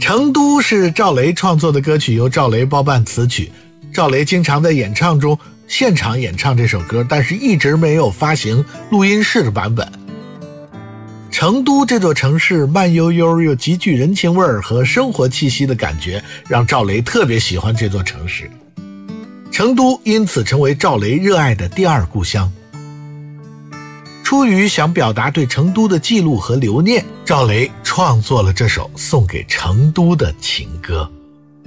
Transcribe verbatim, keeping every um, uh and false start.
成都是赵雷创作的歌曲，由赵雷包办词曲。赵雷经常在演唱中现场演唱这首歌，但是一直没有发行录音室的版本。成都这座城市慢悠悠又极具人情味儿和生活气息的感觉，让赵雷特别喜欢这座城市。成都因此成为赵雷热爱的第二故乡。出于想表达对成都的记录和留念，赵雷创作了这首送给成都的情歌。